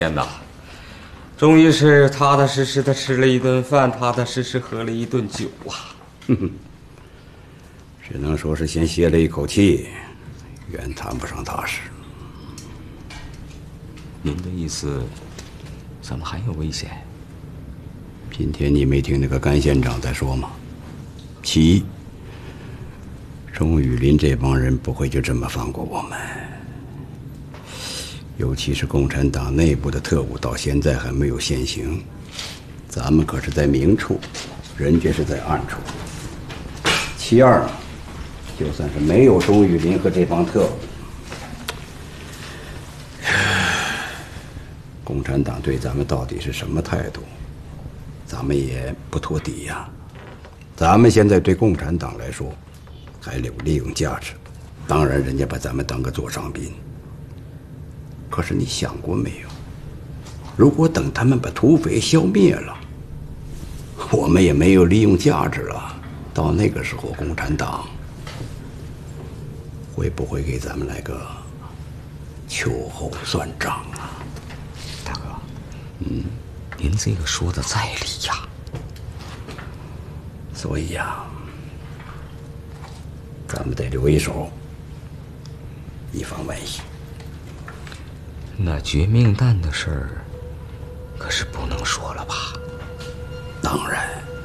天哪，终于是踏踏实实的吃了一顿饭，踏踏实实喝了一顿酒啊！ 只能说是先歇了一口气，远谈不上大事。 您的意思，怎么还有危险？ 今天你没听那个甘县长在说吗？其一，钟雨林这帮人不会就这么放过我们，尤其是共产党内部的特务，到现在还没有现形。咱们可是在明处，人家是在暗处。其二呢，就算是没有钟雨林和这帮特务，共产党对咱们到底是什么态度，咱们也不托底呀。咱们现在对共产党来说还有利用价值，当然人家把咱们当个座上宾。可是你想过没有，如果等他们把土匪消灭了，我们也没有利用价值了，到那个时候共产党会不会给咱们来个秋后算账啊？ 大哥，您这个说的在理呀。 所以呀，咱们得留一手，以防万一。 那绝命弹的事儿，可是不能说了吧？ 当然，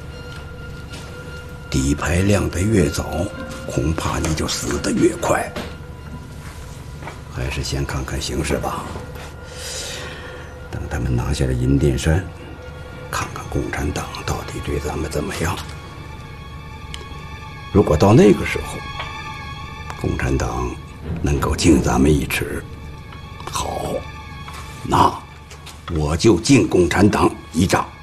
底牌亮得越早，恐怕你就死得越快。还是先看看形势吧。等他们拿下了银殿山，看看共产党到底对咱们怎么样。如果到那个时候，共产党能够敬咱们一尺，好，那我就敬共产党一丈。